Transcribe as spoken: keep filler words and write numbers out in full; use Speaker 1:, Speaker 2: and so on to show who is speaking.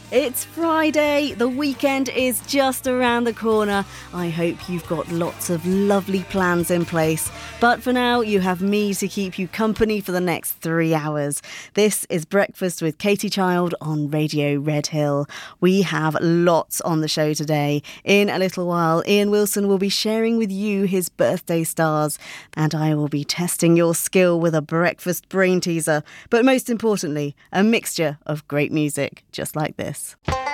Speaker 1: It's Friday, the weekend is just around the corner. I hope you've got lots of lovely plans in place. But for now, you have me to keep you company for the next three hours. This is Breakfast with Katie Child on Radio Red Hill. We have lots on the show today. In a little while, Ian Wilson will be sharing with you his birthday stars, and I will be testing your skill with a breakfast brain teaser. But most importantly, a mixture of great music, just like this.